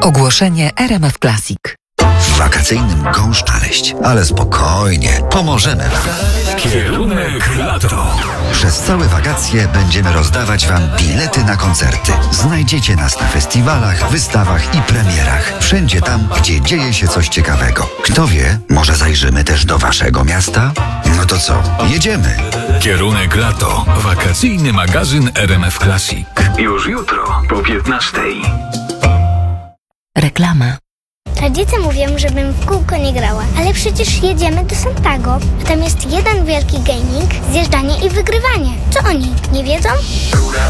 Ogłoszenie RMF Classic. W wakacyjnym gąszczu znaleźć, ale spokojnie, pomożemy wam. Kierunek lato. Przez całe wakacje będziemy rozdawać wam bilety na koncerty. Znajdziecie nas na festiwalach, wystawach i premierach. Wszędzie tam, gdzie dzieje się coś ciekawego. Kto wie, może zajrzymy też do waszego miasta? No to co, jedziemy? Kierunek lato. Wakacyjny magazyn RMF Classic. Już jutro po 15:00. Reklama. Rodzice mówią, żebym w kółko nie grała, ale przecież jedziemy do Santago, a tam jest jeden wielki gaming, zjeżdżanie i wygrywanie. Co oni nie wiedzą?